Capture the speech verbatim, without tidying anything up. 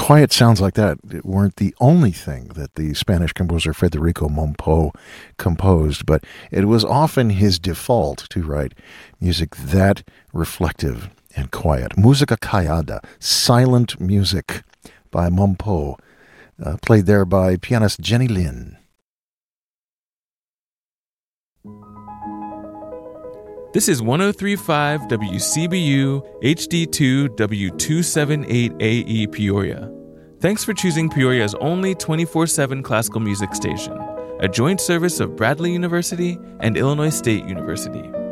quiet sounds like that weren't the only thing that the Spanish composer Federico Mompou composed, but it was often his default to write music that reflective and quiet. Música callada, silent music by Mompou, uh, played there by pianist Jenny Lin. This is one oh three point five W C B U H D two W two seventy-eight A E Peoria. Thanks for choosing Peoria's only twenty-four seven classical music station, a joint service of Bradley University and Illinois State University.